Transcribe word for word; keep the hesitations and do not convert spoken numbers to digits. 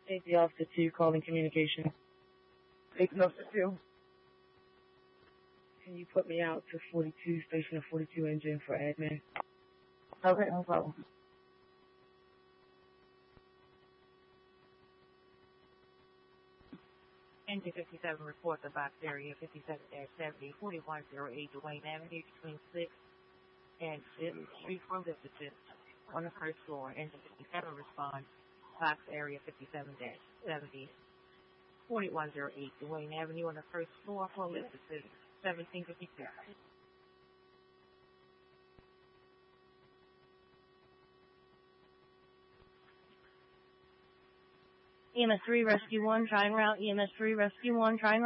Safety Officer two calling communication. Safety Officer two. Can you put me out to forty-two, station of forty-two engine for admin? Okay, no problem. Engine fifty-seven reports the box area fifty-seven seventy, forty-one oh eight Duane Avenue between sixth and fifth Street for visitors on the first floor. Engine fifty-seven responds box area fifty-seven seventy, forty-one oh eight Duane Avenue on the first floor for visitors seventeen fifty-six. E M S three Rescue one, trying route. E M S three Rescue one, trying route.